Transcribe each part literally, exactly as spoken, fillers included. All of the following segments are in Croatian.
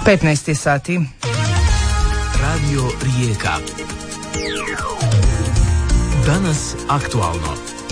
petnaest sati. Radio Rijeka. Danas aktualno.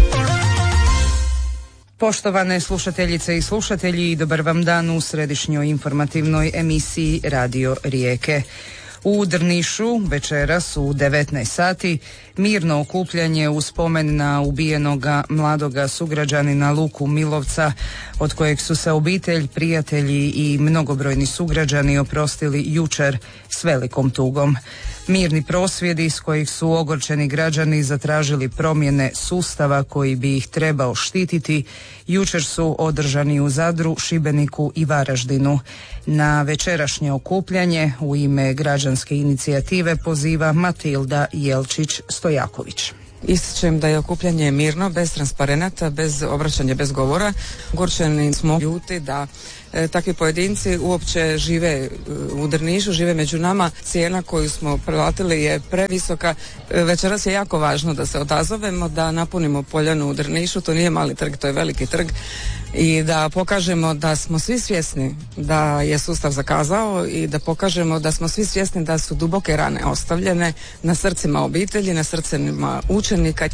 Poštovane slušateljice i slušatelji, dobar vam dan u središnjoj informativnoj emisiji Radio Rijeke. U Drnišu večeras u devetnaest sati mirno okupljanje u spomen na ubijenoga mladoga sugrađanina Luku Milovca, od kojeg su se obitelj, prijatelji i mnogobrojni sugrađani oprostili jučer s velikom tugom. Mirni prosvjedi s kojih su ogorčeni građani zatražili promjene sustava koji bi ih trebao štititi, jučer su održani u Zadru, Šibeniku i Varaždinu. Na večerašnje okupljanje u ime građanske inicijative poziva Matilda Jelčić-Stojaković. Ističem da je okupljanje mirno, bez transparenata, bez obraćanja, bez govora. Ogorčeni smo ljuti da e, takvi pojedinci uopće žive e, u Drnišu, žive među nama. Cijena koju smo platili je previsoka. E, večeras je jako važno da se odazovemo, da napunimo Poljanu u Drnišu. To nije mali trg, to je veliki trg. I da pokažemo da smo svi svjesni da je sustav zakazao i da pokažemo da smo svi svjesni da su duboke rane ostavljene na srcima obitelji, na srcima učenika.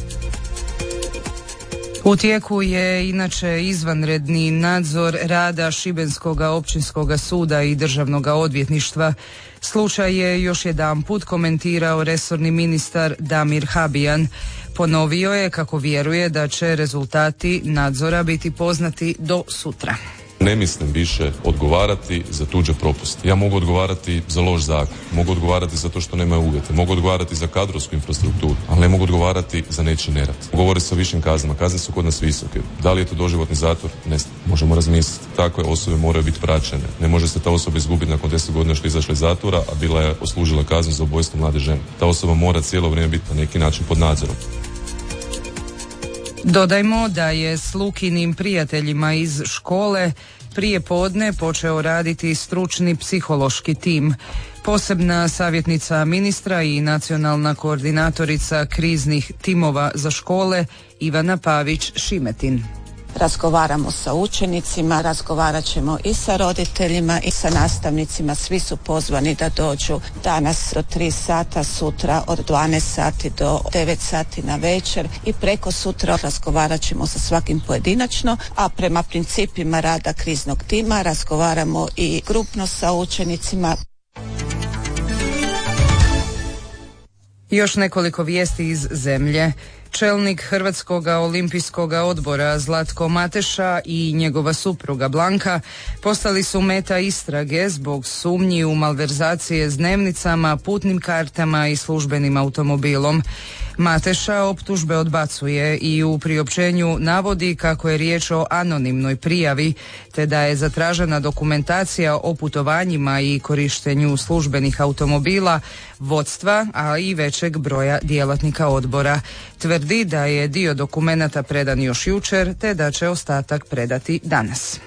U tijeku je inače izvanredni nadzor rada Šibenskoga općinskoga suda i državnoga odvjetništva. Slučaj je još jedanput komentirao resorni ministar Damir Habijan. Ponovio je kako vjeruje da će rezultati nadzora biti poznati do sutra. Ne mislim više odgovarati za tuđe propuste. Ja mogu odgovarati za loš zakon, mogu odgovarati za to što nemaju uvjete, mogu odgovarati za kadrovsku infrastrukturu, ali ne mogu odgovarati za nečiji nerad. Govori se o višim kaznama, kazne su kod nas visoke. Da li je to doživotni zatvor? Ne znam. Možemo razmisliti. Takve osobe moraju biti praćene. Ne može se ta osoba izgubiti nakon deset godina što je izašla iz zatvora, a bila je oslužila kaznu za ubojstvo mlade žene. Ta osoba mora cijelo vrijeme biti na neki način pod nadzorom. Dodajmo da je s Lukinim prijateljima iz škole prije podne počeo raditi stručni psihološki tim. Posebna savjetnica ministra i nacionalna koordinatorica kriznih timova za škole Ivana Pavić-Šimetin. Razgovaramo sa učenicima, razgovarat ćemo i sa roditeljima i sa nastavnicima. Svi su pozvani da dođu danas do tri sata, sutra od dvanaest sati do devet sati na večer i preko sutra razgovarat ćemo sa svakim pojedinačno, a prema principima rada kriznog tima razgovaramo i grupno sa učenicima. Još nekoliko vijesti iz zemlje. Čelnik Hrvatskog olimpijskog odbora Zlatko Mateša i njegova supruga Blanka postali su meta istrage zbog sumnji u malverzacije s dnevnicama, putnim kartama i službenim automobilom. Mateša optužbe odbacuje i u priopćenju navodi kako je riječ o anonimnoj prijavi, te da je zatražena dokumentacija o putovanjima i korištenju službenih automobila, vodstva, a i većeg broja djelatnika odbora. Tvrdi da je dio dokumenata predan još jučer, te da će ostatak predati danas.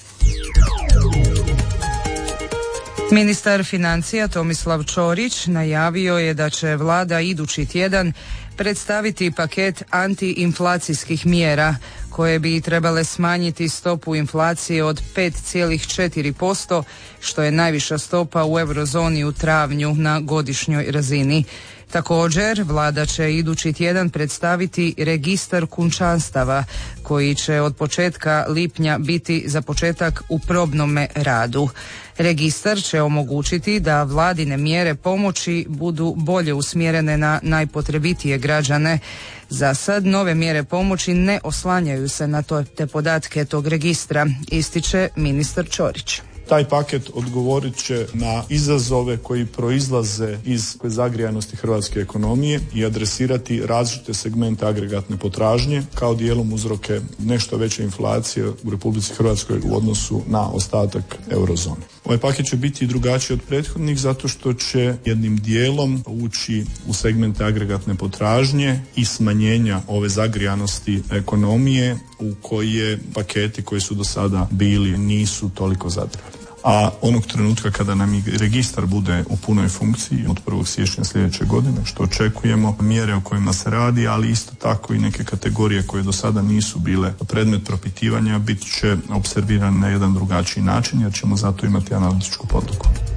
Ministar financija Tomislav Ćorić najavio je da će vlada idući tjedan predstaviti paket antiinflacijskih mjera koje bi trebale smanjiti stopu inflacije od pet zarez četiri posto, što je najviša stopa u eurozoni u travnju na godišnjoj razini. Također, vlada će idući tjedan predstaviti registar kućanstava koji će od početka lipnja biti za početak u probnome radu. Registar će omogućiti da vladine mjere pomoći budu bolje usmjerene na najpotrebitije građane. Za sad nove mjere pomoći ne oslanjaju se na to, te podatke tog registra, ističe ministar Ćorić. Taj paket odgovorit će na izazove koji proizlaze iz zagrijanosti hrvatske ekonomije i adresirati različite segmente agregatne potražnje kao dijelom uzroke nešto veće inflacije u Republici Hrvatskoj u odnosu na ostatak eurozone. Ovaj paket će biti drugačiji od prethodnih zato što će jednim dijelom ući u segmente agregatne potražnje i smanjenja ove zagrijanosti ekonomije u koje paketi koji su do sada bili nisu toliko zadirali. A onog trenutka kada nam i registar bude u punoj funkciji od prvog siječnja sljedeće godine, što očekujemo, mjere o kojima se radi, ali isto tako i neke kategorije koje do sada nisu bile predmet propitivanja, bit će observirane na jedan drugačiji način jer ćemo zato imati analitičku podlogu.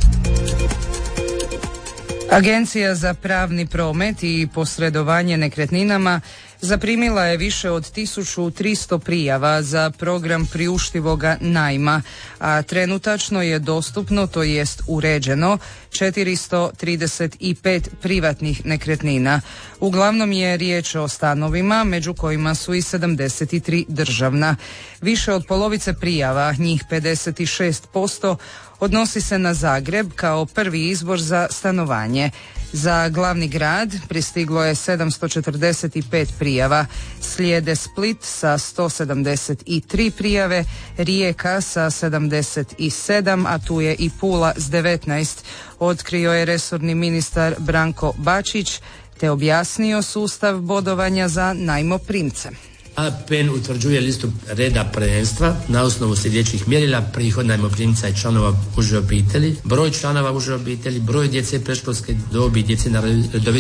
Agencija za pravni promet i posredovanje nekretninama zaprimila je više od tisuću tristo prijava za program priuštivoga najma, a trenutačno je dostupno, to jest uređeno, četiristo trideset pet privatnih nekretnina. Uglavnom je riječ o stanovima, među kojima su i sedamdeset tri državna. Više od polovice prijava, njih pedeset šest posto, odnosi se na Zagreb kao prvi izbor za stanovanje. Za glavni grad pristiglo je sedamsto četrdeset pet prijava, slijede Split sa sto sedamdeset tri prijave, Rijeka sa sedamdeset sedam, a tu je i Pula s devetnaest, otkrio je resorni ministar Branko Bačić te objasnio sustav bodovanja za najmoprimce. A P N utvrđuje listu reda prvenstva na osnovu sljedećih mjerila: prihod najmoprimca i članova uže obitelji, broj članova uže obitelji, broj djece predškolske dobi, djece na redovitoj